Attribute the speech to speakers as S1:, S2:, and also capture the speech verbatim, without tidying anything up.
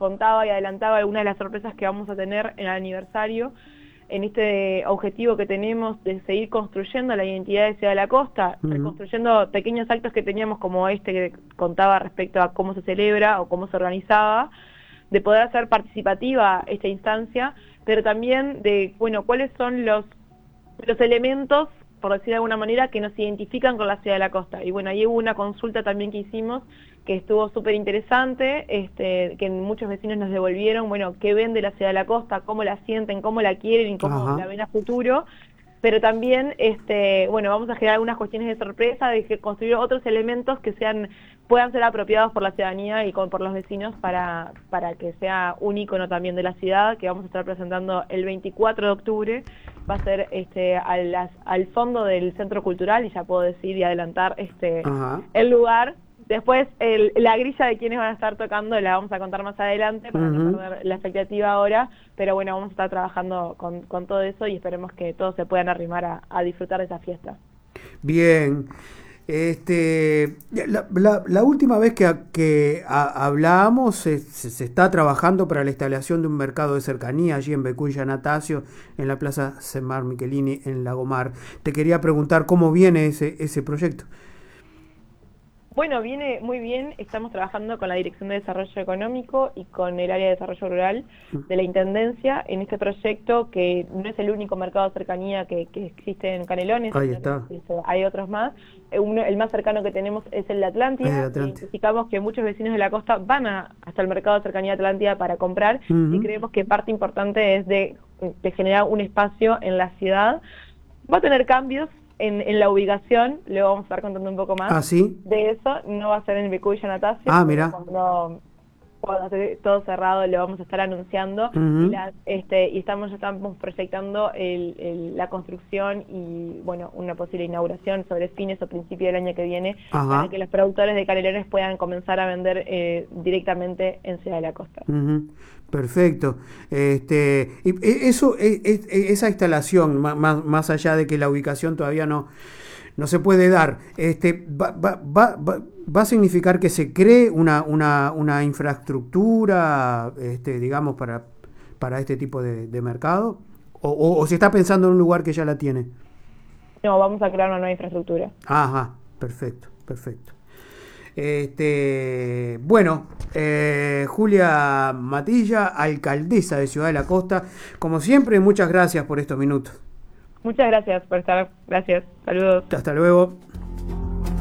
S1: contaba y adelantaba algunas de las sorpresas que vamos a tener en el aniversario, en este objetivo que tenemos de seguir construyendo la identidad de Ciudad de la Costa, uh-huh. reconstruyendo pequeños actos que teníamos como este que contaba respecto a cómo se celebra o cómo se organizaba, de poder hacer participativa esta instancia, pero también de, bueno, cuáles son los, los elementos, por decir de alguna manera, que nos identifican con la Ciudad de la Costa. Y bueno, ahí hubo una consulta también que hicimos, que estuvo súper interesante, este, que muchos vecinos nos devolvieron, bueno, qué ven de la Ciudad de la Costa, cómo la sienten, cómo la quieren y cómo Ajá. la ven a futuro, pero también, este, bueno, vamos a generar algunas cuestiones de sorpresa, de que construir otros elementos que sean, puedan ser apropiados por la ciudadanía y con, por los vecinos para, para que sea un ícono también de la ciudad, que vamos a estar presentando el veinticuatro de octubre, va a ser este, al, las, al fondo del Centro Cultural, y ya puedo decir y adelantar este, el lugar. Después, el, la grilla de quienes van a estar tocando la vamos a contar más adelante para uh-huh. no perder la expectativa ahora, pero bueno, vamos a estar trabajando con, con todo eso y esperemos que todos se puedan arrimar a, a disfrutar de esa fiesta.
S2: Bien. Este, la, la, la última vez que, que a, hablábamos se, se, se está trabajando para la instalación de un mercado de cercanía allí en Becuy Anastasio, en la Plaza Semar Michelini, en Lagomar. Te quería preguntar cómo viene ese, ese proyecto.
S1: Bueno, viene muy bien, estamos trabajando con la Dirección de Desarrollo Económico y con el área de desarrollo rural de la Intendencia en este proyecto, que no es el único mercado de cercanía que, que existe en Canelones.
S2: Ahí está.
S1: Hay otros más. Uno, el más cercano que tenemos es el de Atlántida.
S2: El de Atlántida.
S1: Identificamos que muchos vecinos de la costa van a, hasta el mercado de cercanía de Atlántida para comprar uh-huh. y creemos que parte importante es de, de generar un espacio en la ciudad. Va a tener cambios En, en la ubicación, luego vamos a estar contando un poco más
S2: ¿Ah, sí?
S1: de eso. No va a ser en Becuy Anastasio.
S2: Ah, mira.
S1: Cuando, cuando esté todo cerrado lo vamos a estar anunciando uh-huh. y, las, este, y estamos ya estamos proyectando el, el, la construcción y bueno una posible inauguración sobre fines o principios del año que viene Ajá. para que los productores de Canelones puedan comenzar a vender eh, directamente en Ciudad de la Costa.
S2: Uh-huh. Perfecto. Este, y eso, esa instalación, más, más allá de que la ubicación todavía no, no se puede dar, este, va, va, va, va a significar que se cree una, una, una infraestructura, este, digamos, para, para este tipo de, de mercado, o, o, o se está pensando en un lugar que ya la tiene.
S1: No, vamos a crear una nueva infraestructura.
S2: Ajá, perfecto, perfecto. Este, bueno, eh, Julia Matilla, alcaldesa de Ciudad de la Costa, como siempre, muchas gracias por estos minutos.
S1: Muchas gracias por estar, gracias, saludos.
S2: Hasta luego.